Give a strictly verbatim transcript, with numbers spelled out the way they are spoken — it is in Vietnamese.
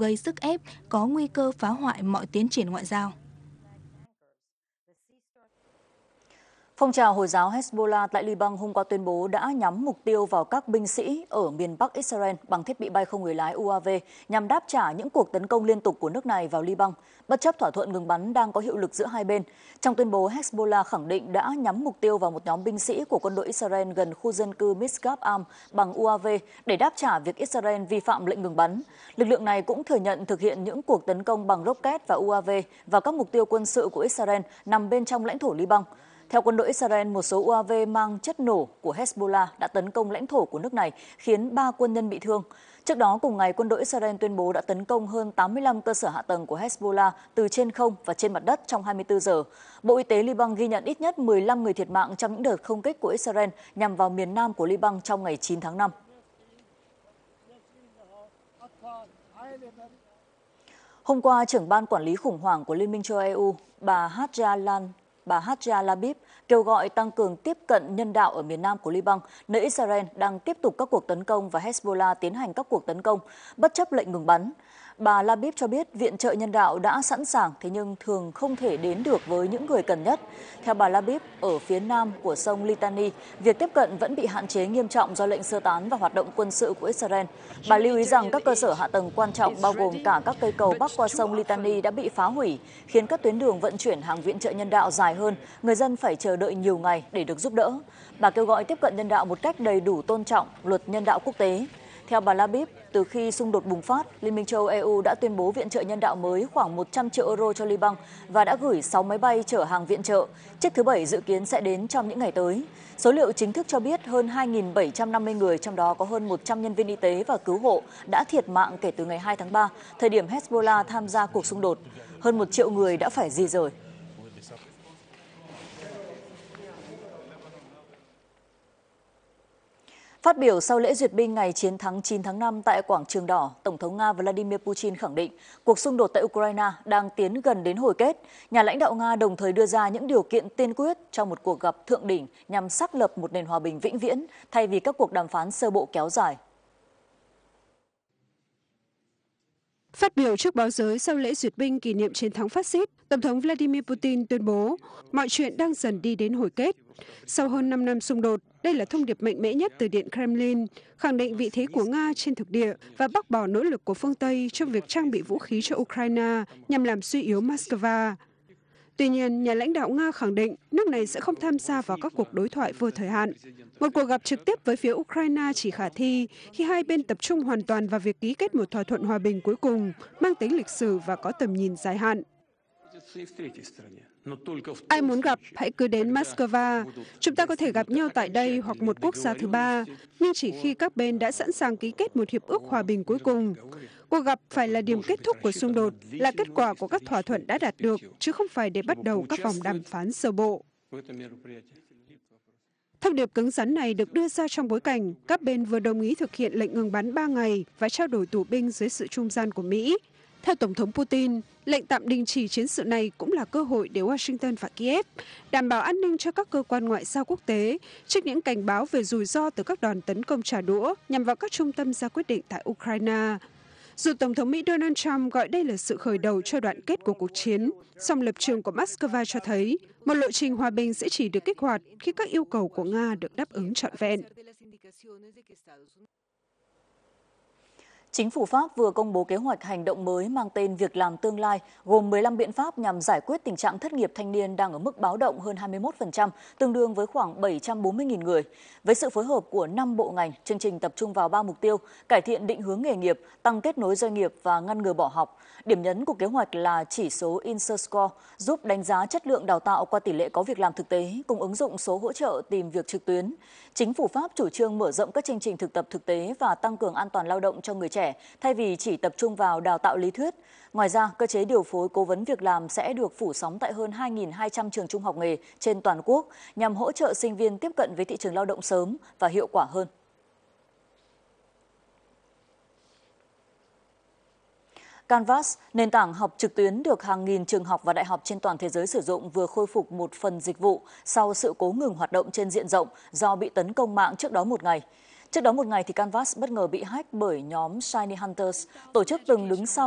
gây sức ép, có nguy cơ phá hoại mọi tiến triển ngoại giao. Phong trào Hồi giáo Hezbollah tại Liban hôm qua tuyên bố đã nhắm mục tiêu vào các binh sĩ ở miền Bắc Israel bằng thiết bị bay không người lái u a vê nhằm đáp trả những cuộc tấn công liên tục của nước này vào Liban, bất chấp thỏa thuận ngừng bắn đang có hiệu lực giữa hai bên. Trong tuyên bố, Hezbollah khẳng định đã nhắm mục tiêu vào một nhóm binh sĩ của quân đội Israel gần khu dân cư Misgab Am bằng u a vê để đáp trả việc Israel vi phạm lệnh ngừng bắn. Lực lượng này cũng thừa nhận thực hiện những cuộc tấn công bằng rocket và u a vê vào các mục tiêu quân sự của Israel nằm bên trong lãnh thổ Liban. Theo quân đội Israel, một số u a vê mang chất nổ của Hezbollah đã tấn công lãnh thổ của nước này, khiến ba quân nhân bị thương. Trước đó, cùng ngày, quân đội Israel tuyên bố đã tấn công hơn tám mươi lăm cơ sở hạ tầng của Hezbollah từ trên không và trên mặt đất trong hai mươi tư giờ. Bộ Y tế Liban ghi nhận ít nhất mười lăm người thiệt mạng trong những đợt không kích của Israel nhằm vào miền nam của Liban trong ngày chín tháng năm. Hôm qua, trưởng ban quản lý khủng hoảng của Liên minh châu Âu, bà Hadja Lan Bà Hadja Labib kêu gọi tăng cường tiếp cận nhân đạo ở miền nam của Liban, nơi Israel đang tiếp tục các cuộc tấn công và Hezbollah tiến hành các cuộc tấn công, bất chấp lệnh ngừng bắn. Bà Labib cho biết viện trợ nhân đạo đã sẵn sàng, thế nhưng thường không thể đến được với những người cần nhất. Theo bà Labib, ở phía nam của sông Litani, việc tiếp cận vẫn bị hạn chế nghiêm trọng do lệnh sơ tán và hoạt động quân sự của Israel. Bà lưu ý rằng các cơ sở hạ tầng quan trọng bao gồm cả các cây cầu bắc qua sông Litani đã bị phá hủy, khiến các tuyến đường vận chuyển hàng viện trợ nhân đạo dài hơn, người dân phải chờ đợi nhiều ngày để được giúp đỡ. Bà kêu gọi tiếp cận nhân đạo một cách đầy đủ tôn trọng luật nhân đạo quốc tế. Theo bà Labib, từ khi xung đột bùng phát, Liên minh châu Âu e u đã tuyên bố viện trợ nhân đạo mới khoảng một trăm triệu euro cho Liban và đã gửi sáu máy bay chở hàng viện trợ. Chiếc thứ bảy dự kiến sẽ đến trong những ngày tới. Số liệu chính thức cho biết hơn hai nghìn bảy trăm năm mươi người, trong đó có hơn một trăm nhân viên y tế và cứu hộ, đã thiệt mạng kể từ ngày hai tháng ba, thời điểm Hezbollah tham gia cuộc xung đột. Hơn một triệu người đã phải di rời. Phát biểu sau lễ duyệt binh ngày chiến thắng chín tháng năm tại Quảng trường Đỏ, Tổng thống Nga Vladimir Putin khẳng định cuộc xung đột tại Ukraine đang tiến gần đến hồi kết. Nhà lãnh đạo Nga đồng thời đưa ra những điều kiện tiên quyết trong một cuộc gặp thượng đỉnh nhằm xác lập một nền hòa bình vĩnh viễn thay vì các cuộc đàm phán sơ bộ kéo dài. Phát biểu trước báo giới sau lễ duyệt binh kỷ niệm chiến thắng phát xít, Tổng thống Vladimir Putin tuyên bố mọi chuyện đang dần đi đến hồi kết. Sau hơn năm năm xung đột, đây là thông điệp mạnh mẽ nhất từ Điện Kremlin, khẳng định vị thế của Nga trên thực địa và bác bỏ nỗ lực của phương Tây trong việc trang bị vũ khí cho Ukraine nhằm làm suy yếu Moscow. Tuy nhiên, nhà lãnh đạo Nga khẳng định nước này sẽ không tham gia vào các cuộc đối thoại vô thời hạn. Một cuộc gặp trực tiếp với phía Ukraine chỉ khả thi khi hai bên tập trung hoàn toàn vào việc ký kết một thỏa thuận hòa bình cuối cùng, mang tính lịch sử và có tầm nhìn dài hạn. Ai muốn gặp, hãy cứ đến Moscow. Chúng ta có thể gặp nhau tại đây hoặc một quốc gia thứ ba, nhưng chỉ khi các bên đã sẵn sàng ký kết một hiệp ước hòa bình cuối cùng. Cuộc gặp phải là điểm kết thúc của xung đột, là kết quả của các thỏa thuận đã đạt được, chứ không phải để bắt đầu các vòng đàm phán sơ bộ. Thông điệp cứng rắn này được đưa ra trong bối cảnh các bên vừa đồng ý thực hiện lệnh ngừng bắn ba ngày và trao đổi tù binh dưới sự trung gian của Mỹ. Theo Tổng thống Putin, lệnh tạm đình chỉ chiến sự này cũng là cơ hội để Washington và Kiev đảm bảo an ninh cho các cơ quan ngoại giao quốc tế trước những cảnh báo về rủi ro từ các đòn tấn công trả đũa nhằm vào các trung tâm ra quyết định tại Ukraine. Dù Tổng thống Mỹ Donald Trump gọi đây là sự khởi đầu cho đoạn kết của cuộc chiến, song lập trường của Moscow cho thấy một lộ trình hòa bình sẽ chỉ được kích hoạt khi các yêu cầu của Nga được đáp ứng trọn vẹn. Chính phủ Pháp vừa công bố kế hoạch hành động mới mang tên Việc làm tương lai, gồm mười lăm biện pháp nhằm giải quyết tình trạng thất nghiệp thanh niên đang ở mức báo động hơn hai mươi mốt phần trăm, tương đương với khoảng bảy trăm bốn mươi nghìn người. Với sự phối hợp của năm bộ ngành, chương trình tập trung vào ba mục tiêu: cải thiện định hướng nghề nghiệp, tăng kết nối doanh nghiệp và ngăn ngừa bỏ học. Điểm nhấn của kế hoạch là chỉ số InserScore, giúp đánh giá chất lượng đào tạo qua tỷ lệ có việc làm thực tế, cùng ứng dụng số hỗ trợ tìm việc trực tuyến. Chính phủ Pháp chủ trương mở rộng các chương trình thực tập thực tế và tăng cường an toàn lao động cho người trẻ, thay vì chỉ tập trung vào đào tạo lý thuyết. Ngoài ra, cơ chế điều phối cố vấn việc làm sẽ được phủ sóng tại hơn hai nghìn hai trăm trường trung học nghề trên toàn quốc, nhằm hỗ trợ sinh viên tiếp cận với thị trường lao động sớm và hiệu quả hơn. Canvas, nền tảng học trực tuyến được hàng nghìn trường học và đại học trên toàn thế giới sử dụng, vừa khôi phục một phần dịch vụ sau sự cố ngừng hoạt động trên diện rộng do bị tấn công mạng trước đó một ngày. Trước đó một ngày, thì Canvas bất ngờ bị hack bởi nhóm Shiny Hunters, tổ chức từng đứng sau